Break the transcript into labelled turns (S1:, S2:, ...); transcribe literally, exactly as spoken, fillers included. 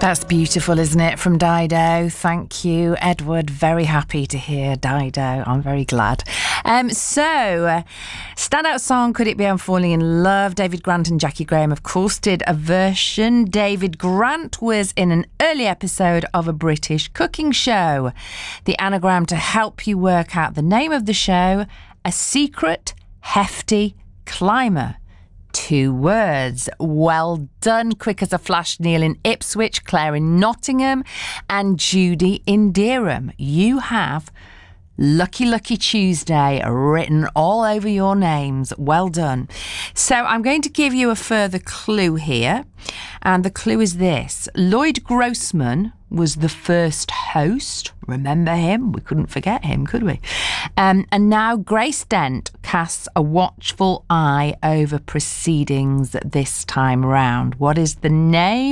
S1: That's beautiful, isn't it, from Dido? Thank you, Edward. Very happy to hear Dido. I'm very glad. Um, so, uh, standout song, Could It Be I'm Falling in Love? David Grant and Jackie Graham, of course, did a version. David Grant was in an early episode of a British cooking show. The anagram to help you work out the name of the show, A Secret Hefty Climber. Two words. Well done. Quick as a flash, Neil in Ipswich, Claire in Nottingham, and Judy in Dereham. You have Lucky Lucky Tuesday written all over your names. Well done. So I'm going to give you a further clue here, and the clue is this. Lloyd Grossman was the first host. Remember him? We couldn't forget him, could we? Um, and now Grace Dent casts a watchful eye over proceedings this time round. What is the name